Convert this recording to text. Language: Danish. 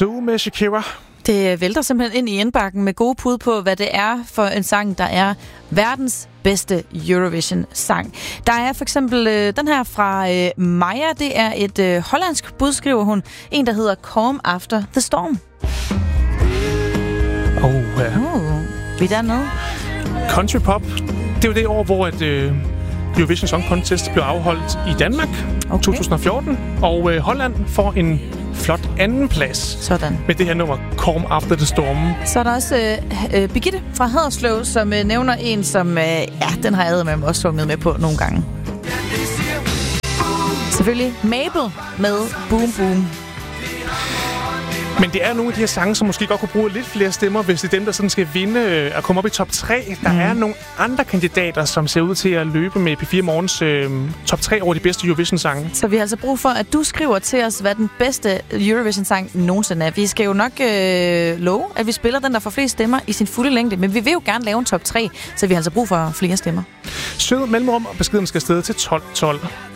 Sue med Shakira. Det vælter simpelthen ind i indbakken med gode bud på, hvad det er for en sang, der er verdens bedste Eurovision-sang. Der er for eksempel den her fra Maja. Det er et hollandsk bud, skriver hun. En, der hedder Calm After the Storm. Vi er dernede. Country pop. Det er jo det år, hvor Eurovision Song Contest blev afholdt i Danmark. 2014. Og Holland får en flot andenplads. Sådan. Med det her nummer, Calm After the Storm. Så er der også Birgitte fra Haderslev, som nævner en, som den har jeg med også sunget med på nogle gange. Selvfølgelig Mabel med Boom Boom. Men det er nogle af de her sange, som måske godt kunne bruge lidt flere stemmer, hvis det er dem, der sådan skal vinde at komme op i top 3. Der er nogle andre kandidater, som ser ud til at løbe med P4 Morgens top 3 over de bedste Eurovision-sange. Så vi har altså brug for, at du skriver til os, hvad den bedste Eurovision-sang nogensinde er. Vi skal jo nok love, at vi spiller den, der får flest stemmer i sin fulde længde. Men vi vil jo gerne lave en top 3, så vi har altså brug for flere stemmer. Sød mellemrum, og beskeden skal afsted til 1212.